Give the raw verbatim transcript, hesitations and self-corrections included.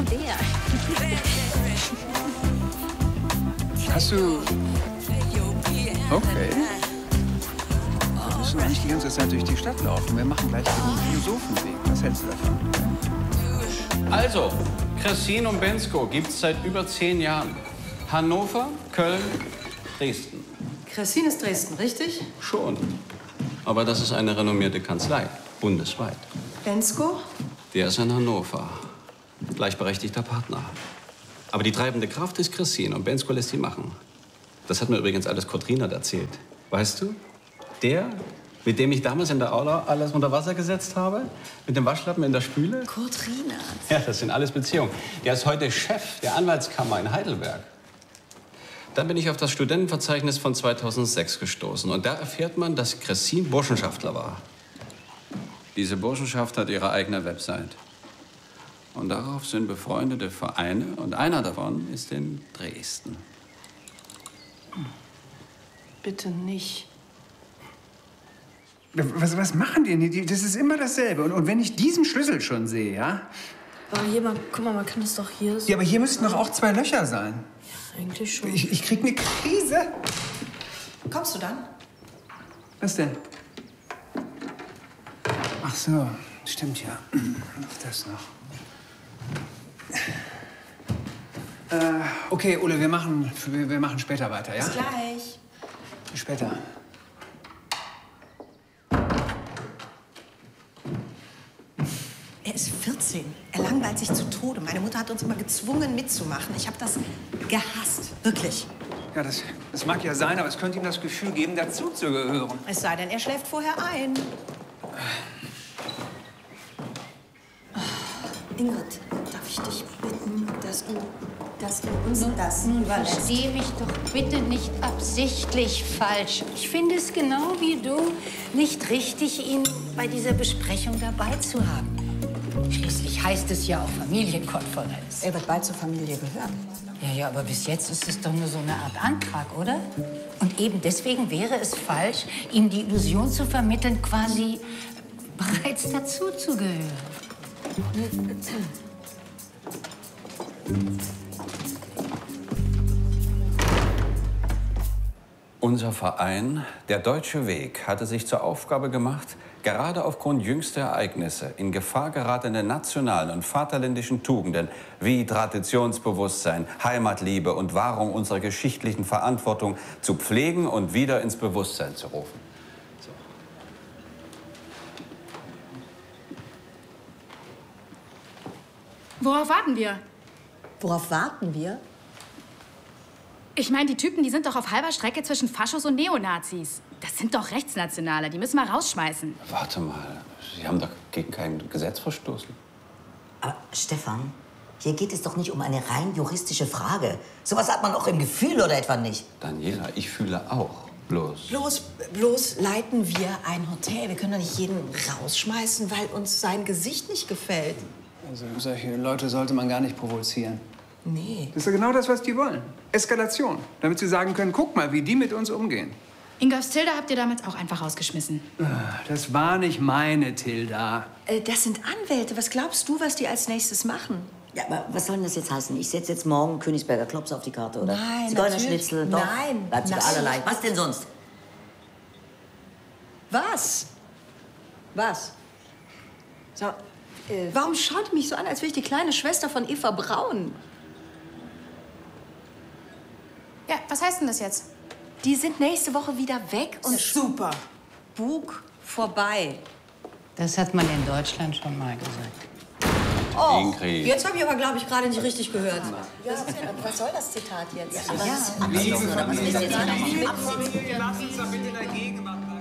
der. Hast du... Okay. Wir müssen eigentlich die ganze Zeit durch die Stadt laufen. Wir machen gleich den Philosophenweg. Was hältst du davon? Also, Cressin und Bensko gibt's seit über zehn Jahren. Hannover, Köln, Dresden. Cressin ist Dresden, richtig? Schon. Aber das ist eine renommierte Kanzlei, bundesweit. Bensko? Der ist in Hannover. Gleichberechtigter Partner. Aber die treibende Kraft ist Cressin und Bensko lässt sie machen. Das hat mir übrigens alles Kurt Rienert erzählt. Weißt du? Der, mit dem ich damals in der Aula alles unter Wasser gesetzt habe? Mit dem Waschlappen in der Spüle? Kurt Rienert? Ja, das sind alles Beziehungen. Der ist heute Chef der Anwaltskammer in Heidelberg. Dann bin ich auf das Studentenverzeichnis von zweitausendsechs gestoßen. Und da erfährt man, dass Cressin Burschenschaftler war. Diese Burschenschaft hat ihre eigene Website. Und darauf sind befreundete Vereine. Und einer davon ist in Dresden. Bitte nicht. Was, was machen die denn? Das ist immer dasselbe. Und, und wenn ich diesen Schlüssel schon sehe, ja? Aber hier mal, guck mal, man kann das doch hier so... Ja, aber hier müssten doch auch zwei Löcher sein. Ja, eigentlich schon. Ich, ich krieg eine Krise. Kommst du dann? Was denn? Ach so, stimmt ja. Noch das noch. Äh, okay, Ole, wir machen, wir, wir machen später weiter, ja? Bis gleich. Bis später. Er ist vierzehn. Er langweilt sich zu Tode. Meine Mutter hat uns immer gezwungen, mitzumachen. Ich habe das gehasst. Wirklich. Ja, das, das mag ja sein, aber es könnte ihm das Gefühl geben, dazuzugehören. Es sei denn, er schläft vorher ein. Ingrid, darf ich dich bitten, dass du, dass du uns das Nun überlässt? verstehe mich doch bitte nicht absichtlich falsch. Ich finde es genau wie du nicht richtig, ihn bei dieser Besprechung dabei zu haben. Schließlich heißt es ja auch Familienkonferenz. Er wird bald zur Familie gehören. Ja, ja, aber bis jetzt ist es doch nur so eine Art Antrag, oder? Und eben deswegen wäre es falsch, ihm die Illusion zu vermitteln, quasi bereits dazuzugehören. Unser Verein, der Deutsche Weg, hatte sich zur Aufgabe gemacht, gerade aufgrund jüngster Ereignisse in Gefahr geratene nationalen und vaterländischen Tugenden wie Traditionsbewusstsein, Heimatliebe und Wahrung unserer geschichtlichen Verantwortung zu pflegen und wieder ins Bewusstsein zu rufen. So. Worauf warten wir? Worauf warten wir? Ich meine, die Typen, die sind doch auf halber Strecke zwischen Faschos und Neonazis. Das sind doch Rechtsnationale, die müssen wir rausschmeißen. Warte mal, Sie haben doch gegen kein Gesetz verstoßen. Aber Stefan, hier geht es doch nicht um eine rein juristische Frage. Sowas hat man auch im Gefühl oder etwa nicht? Daniela, ich fühle auch. Bloß. Bloß, bloß leiten wir ein Hotel. Wir können doch nicht jeden rausschmeißen, weil uns sein Gesicht nicht gefällt. Also solche Leute sollte man gar nicht provozieren. Nee. Das ist ja genau das, was die wollen. Eskalation. Damit sie sagen können, guck mal, wie die mit uns umgehen. Ingolfs Tilda habt ihr damals auch einfach rausgeschmissen. Das war nicht meine Tilda. Äh, das sind Anwälte. Was glaubst du, was die als nächstes machen? Ja, aber was soll denn das jetzt heißen? Ich setze jetzt morgen Königsberger Klops auf die Karte, oder? Nein, Zigeunerschnitzel, doch. Nein, Leipziger nein. allerlei. Was denn sonst? Was? Was? So, äh, warum schaut ihr mich so an, als wäre ich die kleine Schwester von Eva Braun? Ja, was heißt denn das jetzt? Die sind nächste Woche wieder weg und Super. Bug vorbei. Das hat man in Deutschland schon mal gesagt. Oh, Ingrid. jetzt habe ich aber, glaube ich, gerade nicht richtig gehört. Ja, was soll das Zitat jetzt? Ja, Liebe Familie, Familie, lass uns da bitte dagegen machen.